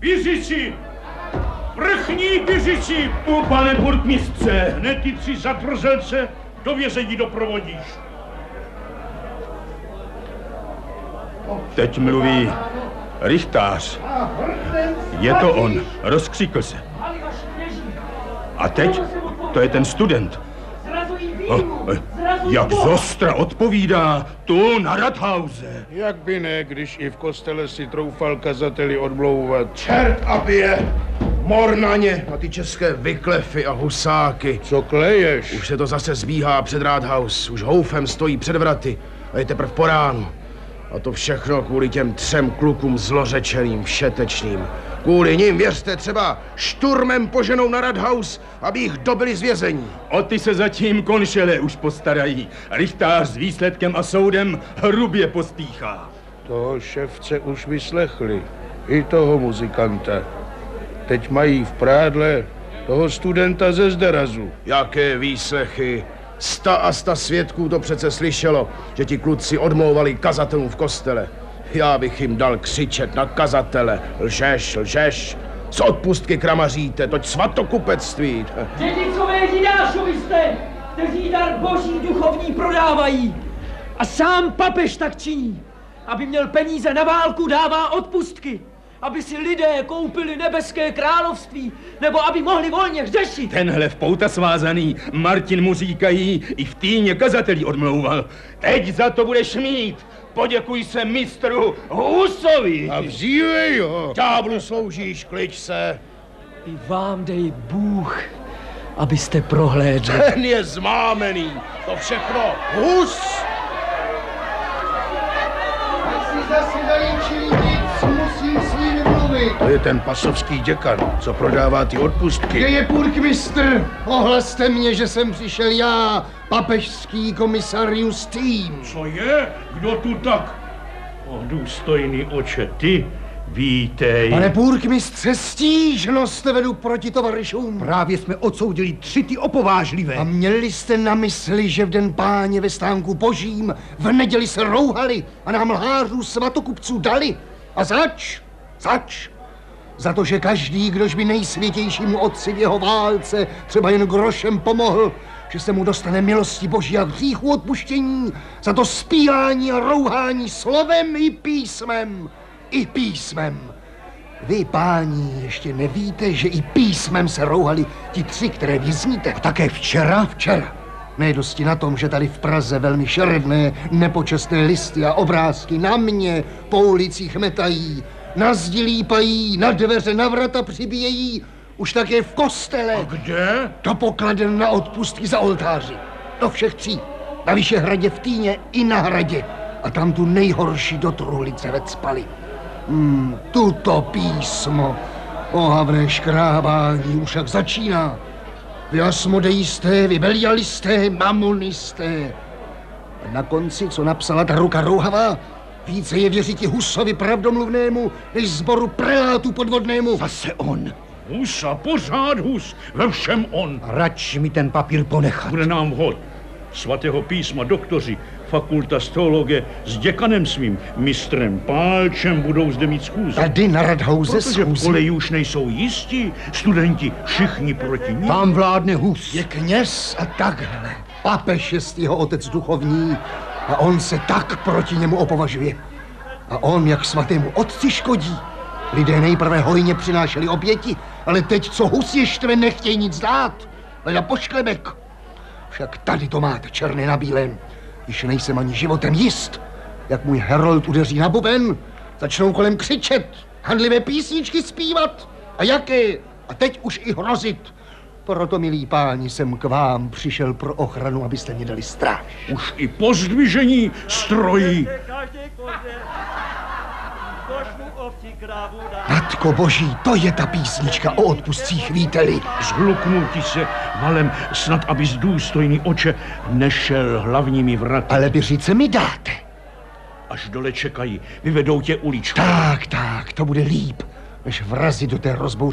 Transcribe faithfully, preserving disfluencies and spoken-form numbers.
Běžiči! Vrchní běžiči! U pane burkmistře! Hned ty tři zatvrzelce do vězení doprovodíš. Teď mluví rychtář. Je to on, rozkřikl se. A teď? To je ten student. O, jak zostra odpovídá tu na Rathause. Jak by ne, když i v kostele si troufal kazateli odmlouvat. Čert aby je! Mor na ně, na ty české vyklefy a husáky. Co kleješ? Už se to zase zbíhá před Rathaus. Už houfem stojí před vraty. A je teprv po ránu. A to všechno kvůli těm třem klukům zlořečeným, všetečným. Kvůli nim, věřte, třeba šturmem poženou na Rathaus, aby jich dobili z vězení. O ty se zatím konšele už postarají. Rychtář s výsledkem a soudem hrubě pospíchá. Toho ševce už vyslechli. I toho muzikanta. Teď mají v prádle toho studenta ze Zderazu. Jaké výslechy. Sta a sta svědků to přece slyšelo, že ti kluci odmlouvali kazatelům v kostele. Já bych jim dal křičet na kazatele. Lžeš, lžeš. Z odpustky kramaříte, toť svatokupectví. Dědicové Jidášovi jste, kteří dar boží duchovní prodávají. A sám papež tak činí. Aby měl peníze na válku, dává odpustky. Aby si lidé koupili nebeské království, nebo aby mohli volně řešit. Tenhle v pouta svázaný Martin mu říkají, i v týně kazatelí odmlouval. Teď za to budeš mít. Poděkuj se mistru Husovi. A vzívej ho. Ďáblu sloužíš, klič se. I vám dej Bůh, abyste prohlédli. Ten je zmámený. To všechno Hus. Tak si zase dají čilíc, musím s ním mluvit. To je ten pasovský děkan, co prodává ty odpustky. Kde je burkmistr? Ohlaste mě, že jsem přišel já, papežský komisarius Tým. Co je? Kdo tu tak? O, důstojný oče, ty vítej. Pane burkmistře, stížnost vedu proti tovaryšům. Právě jsme odsoudili tři ty opovážlivé. A měli jste na mysli, že v den Páně ve stánku božím v neděli se rouhali a nám lhářů svatokupců dali. A zač? Zač? Za to, že každý, kdož by nejsvětějšímu otci v jeho válce třeba jen grošem pomohl, že se mu dostane milosti boží a hříchu odpuštění, za to spílání a rouhání slovem i písmem. I písmem. Vy, páni, ještě nevíte, že i písmem se rouhali ti tři, které vězníte. A také včera? Včera. Nejdosti na tom, že tady v Praze velmi šeredné, nepočestné listy a obrázky na mě po ulicích metají, na zdi lípají, na dveře, na vrata přibíjejí, už také v kostele. A kde? Do pokladen na odpustky za oltáři. Do všech tří. Na Vyšehradě, v Týně i na Hradě. A tam tu nejhorší do truhlice vecpali. Hmm, tuto písmo, ohavné škrábání už jak začíná. Vy asmodejisté, vy belialisté, mamonisté. A na konci, co napsala ta ruka rouhavá, více je věřiti Husovi pravdomluvnému, než sboru prelátů podvodnému. Zase on. Hus a pořád Hus, ve všem on. Rač mi ten papír ponechat. Bude nám vhod. Svatého písma doktoři, fakulta z teologie s děkanem svým, mistrem Pálčem budou zde mít schůzi. Tady na Rathause Protože schůzi. koleji už nejsou jistí, studenti všichni proti ní. Tam vládne Hus. Je kněz a takhle. Papež je jeho otec duchovní a on se tak proti němu opovažuje. A on jak svatému otci škodí. Lidé nejprve hojně přinášeli oběti, ale teď, co Hus je štve, nechtějí nic dát. Leda pošklebek. Však tady to máte černé na bílém. Když nejsem ani životem jist, jak můj herold udeří na buben, začnou kolem křičet, handlivé písničky zpívat. A jaké? A teď už i hrozit. Proto, milí páni, jsem k vám přišel pro ochranu, abyste mě dali stráž. Už i po zdvižení strojí. Matko boží, to je ta písnička o odpustcích, víte-li. Zhluknul ti se valem, snad abys důstojný oče nešel hlavními vraty. Ale běžice mi dáte. Až dole čekají, vyvedou tě uličkou. Tak, tak, to bude líp, než vrazit do té rozbouřené